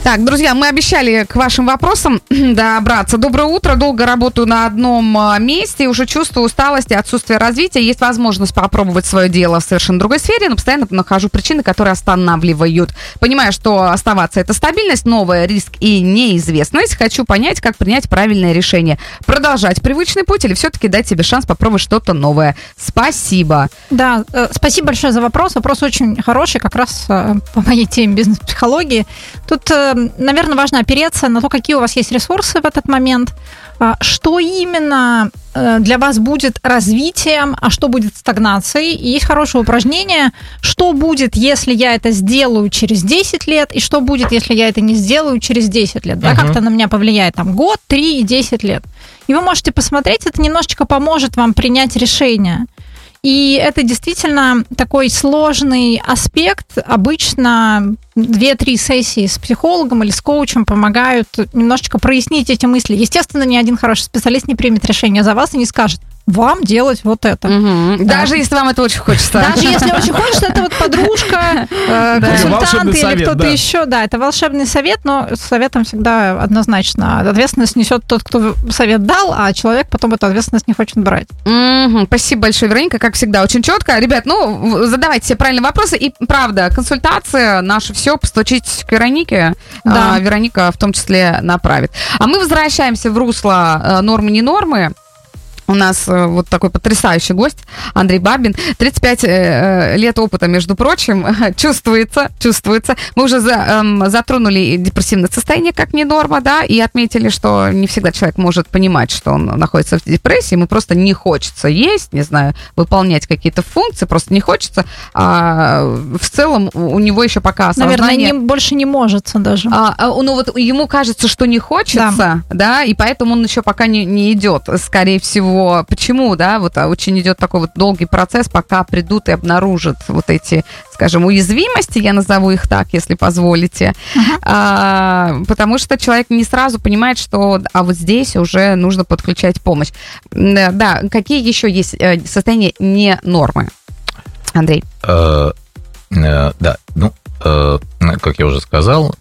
Так, друзья, мы обещали к вашим вопросам добраться. Доброе утро. Долго работаю на одном месте и уже чувствую усталость и отсутствие развития. Есть возможность попробовать свое дело в совершенно другой сфере, но постоянно нахожу причины, которые останавливают. Понимаю, что оставаться — это стабильность, новый риск и неизвестность. Хочу понять, как принять правильное решение. Продолжать привычный путь или все-таки дать себе шанс попробовать что-то новое? Спасибо. Да, спасибо большое за вопрос. Вопрос очень хороший, как раз по моей теме бизнес-психологии. Тут, наверное, важно опереться на то, какие у вас есть ресурсы в этот момент, что именно для вас будет развитием, а что будет стагнацией. И есть хорошее упражнение, что будет, если я это сделаю через 10 лет, и что будет, если я это не сделаю через 10 лет. Да, как-то на меня повлияет там год, 3 и 10 лет. И вы можете посмотреть, это немножечко поможет вам принять решение. И это действительно такой сложный аспект. Обычно 2-3 сессии с психологом или с коучем помогают немножечко прояснить эти мысли. Естественно, ни один хороший специалист не примет решение за вас и не скажет: вам делать вот это. Угу. Даже если вам это очень хочется. Даже если очень хочется, это вот подружка, консультант или кто-то еще. Да, это волшебный совет, но с советом всегда однозначно ответственность несет тот, кто совет дал, а человек потом эту ответственность не хочет брать. Спасибо большое, Вероника, как всегда, очень четко. Ребят, задавайте себе правильные вопросы. И правда, консультация, наше все, постучитесь к Веронике. Да. Вероника в том числе направит. А мы возвращаемся в русло нормы-не нормы. У нас вот такой потрясающий гость Андрей Бабин. 35 лет опыта, между прочим, чувствуется. Мы уже затронули депрессивное состояние как не норма, да, и отметили, что не всегда человек может понимать, что он находится в депрессии, ему просто не хочется есть, не знаю, выполнять какие-то функции, просто не хочется. А в целом у него еще пока осознание... Наверное, больше не может даже. Вот ему кажется, что не хочется, да, и поэтому он еще пока не идет, скорее всего. Почему, да, вот очень идет такой вот долгий процесс, пока придут и обнаружат вот эти, скажем, уязвимости, я назову их так, если позволите, потому что человек не сразу понимает, что вот здесь уже нужно подключать помощь. Да, какие еще есть состояния не нормы, Андрей? Да, как я уже сказал,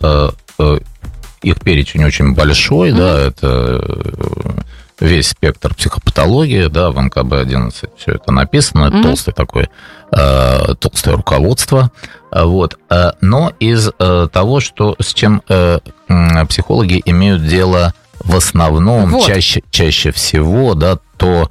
их перечень очень большой, да, это... Весь спектр психопатологии, да, в НКБ-11 все это написано, это толстое руководство, вот. Но из того, с чем психологи имеют дело в основном, чаще всего, да, то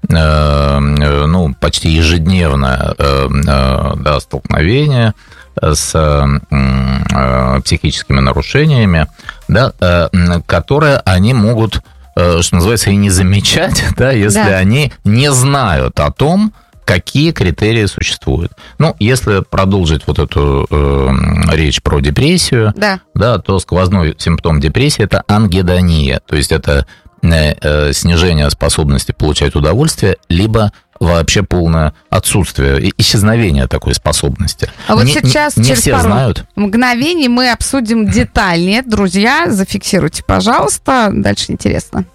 почти ежедневное столкновение с психическими нарушениями, да, которые они могут, что называется, и не замечать, да, если они не знают о том, какие критерии существуют. Если продолжить вот эту речь про депрессию, да, то сквозной симптом депрессии – это ангедония, то есть это снижение способности получать удовольствие, либо вообще полное отсутствие, исчезновение такой способности. А вот сейчас, не через все пару знают. Мгновений мы обсудим детальнее. Друзья, зафиксируйте, пожалуйста. Дальше интересно.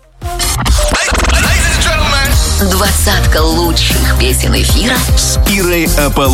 20 лучших песен эфира с Ирой Аполлоновой.